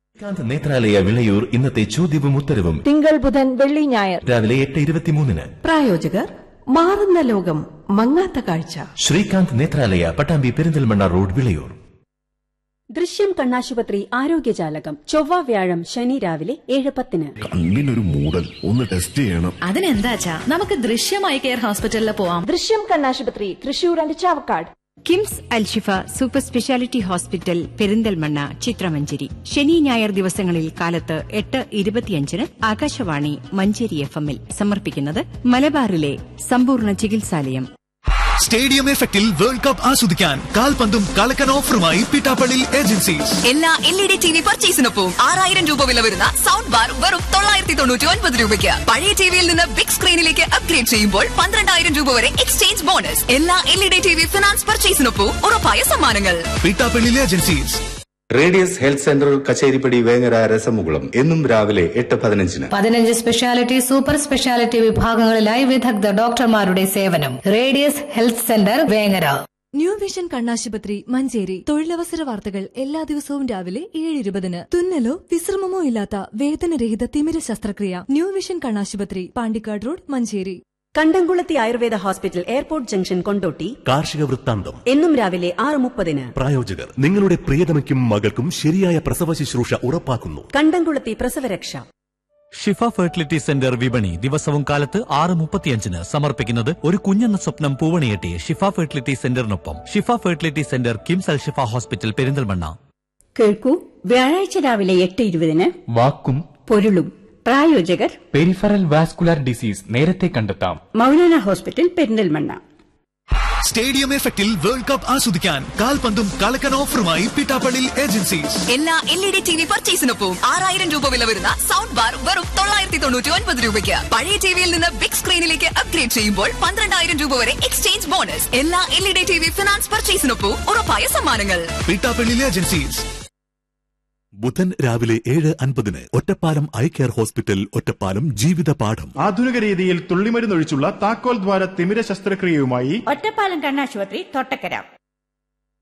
ശ്രീകാന്ത് നേത്രാലയ വിളയൂർ ഇന്നത്തെ ചോദ്യവും ഉത്തരവും തിങ്കൾ ബുധൻ വെള്ളി ഞായർ രാവിലെ 8:23. പ്രായോജകർ മാറുന്ന ലോകം മങ്ങാത്ത കാഴ്ച. ശ്രീകാന്ത് നേത്രാലയ പട്ടാമ്പി പെരിന്തൽമണ്ണ റോഡ് വിളയൂർ. ദൃശ്യം കണ്ണാശുപത്രി ആരോഗ്യജാലകം ചൊവ്വ വ്യാഴം ശനി രാവിലെ 7:10. കണ്ണിനൊരു മൂടൽ ഒന്ന് ടെസ്റ്റ് ചെയ്യണം. അതിനെന്താച്ചാ നമുക്ക് ദൃശ്യമായി കെയർ ഹോസ്പിറ്റലിൽ പോവാം. ദൃശ്യം കണ്ണാശുപത്രി Thrissur and Chavakkad. KIMS Alshifa super speciality hospital Perinthalmanna ചിത്രമഞ്ചേരി ശനി ഞായർ ദിവസങ്ങളിൽ കാലത്ത് 8:25 ആകാശവാണി മഞ്ചേരി FM-ൽ സമർപ്പിക്കുന്നത് മലബാറിലെ സമ്പൂർണ്ണ ചികിത്സാലയം. സ്റ്റേഡിയം എഫക്റ്റിൽ വേൾഡ് കപ്പ് ആസ്വദിക്കാൻ കാൽപന്തും കളക്കൻ ഓഫറുമായി പിട്ടാപ്പള്ളി ഏജൻസീസ്. എല്ലാ LED TV പർച്ചേസിനൊപ്പം 6000 രൂപ വില വരുന്ന സൗണ്ട് ബാർ വെറും 999 രൂപയ്ക്ക്. പഴയ ടിവിയിൽ നിന്ന് ബിഗ് സ്ക്രീനിലേക്ക് അപ്ഗ്രേഡ് ചെയ്യുമ്പോൾ 12000 രൂപ വരെ എക്സ്ചേഞ്ച് ബോണസ്. എല്ലാ LED TV ഫിനാൻസ് പർച്ചേസിനൊപ്പം ഉറപ്പായ സമ്മാനങ്ങൾ. Pittappilly agencies. Radius health centre Kacheripadi Vengara രസമുകുളം എന്നും രാവിലെ 8:15. 15 സ്പെഷ്യാലിറ്റി സൂപ്പർ സ്പെഷ്യാലിറ്റി വിഭാഗങ്ങളിലായി വിദഗ്ധ ഡോക്ടർമാരുടെ സേവനം. Radius health centre Vengara. New vision കണ്ണാശുപത്രി മഞ്ചേരി. തൊഴിലവസര വാർത്തകൾ എല്ലാ ദിവസവും രാവിലെ 7:20. തുന്നലോ വിശ്രമമോ ഇല്ലാത്ത വേദനരഹിത തിമിര ശസ്ത്രക്രിയ. ന്യൂ വിഷൻ കണ്ണാശുപത്രി പാണ്ടിക്കാട് റോഡ് മഞ്ചേരി. കണ്ടംകുളത്തി Ayurveda hospital airport junction Kondotty. കാർഷിക വൃത്താന്തം എന്നും രാവിലെ 6:30. പ്രായോജകർ നിങ്ങളുടെ പ്രിയതമയ്ക്കും മകൾക്കും ശരിയായ പ്രസവ ശുശ്രൂഷ ഉറപ്പാക്കുന്നു. കണ്ടംകുളത്തി പ്രസവരക്ഷ. ഷിഫ ഫെർട്ടിലിറ്റി സെന്റർ വിപണി ദിവസവും കാലത്ത് 6:35 സമർപ്പിക്കുന്നത് ഒരു കുഞ്ഞെന്ന സ്വപ്നം പൂവണിയെട്ടി ഷിഫ ഫെർട്ടിലിറ്റി സെന്ററിനൊപ്പം. ഷിഫ ഫെർട്ടിലിറ്റി സെന്റർ കിംസ് അൽ ഷിഫ ഹോസ്പിറ്റൽ പെരിന്തൽമണ്ണ. കേൾക്കൂ വ്യാഴാഴ്ച രാവിലെ 8:20 വാക്കും പൊരുളും. പ്രായോജകർ പെരിഫറൽ വാസ്കുലർ ഡിസീസ് നേരത്തെ കണ്ടെത്താം. മൗലാന ഹോസ്പിറ്റൽ പെരിന്തൽമണ്ണ. സ്റ്റേഡിയം എഫക്റ്റിൽ വേൾഡ് കപ്പ് ആസ്വദിക്കാൻ കാൽപന്തും കളക്കൻ ഓഫറുമായി പിട്ടാപ്പള്ളി ഏജൻസീസ്. എല്ലാ LED TV പർച്ചേസിനൊപ്പം 6000 രൂപ വില വരുന്ന സൗണ്ട് ബാർ വെറും 999 രൂപയ്ക്ക്. പഴയ ടിവിയിൽ നിന്ന് ബിഗ് സ്ക്രീനിലേക്ക് അപ്ഗ്രേഡ് ചെയ്യുമ്പോൾ 12000 രൂപ വരെ എക്സ്ചേഞ്ച് ബോണസ്. എല്ലാ LED TV ഫിനാൻസ് പർച്ചേസിനൊപ്പം ഉറപ്പായ സമ്മാനങ്ങൾ. പിട്ടാപ്പള്ളി ഏജൻസീസ്. ബുധൻ രാവിലെ 7:50 Ottapalam eye care hospital Ottapalam ജീവിത പാഠം. ആധുനിക രീതിയിൽ തുള്ളിമരുന്നൊഴിച്ചുള്ള താക്കോൽ ദ്വാര തിമിര ശസ്ത്രക്രിയയുമായി ഒറ്റപ്പാലം കണ്ണാശുപത്രി തൊട്ടക്കര.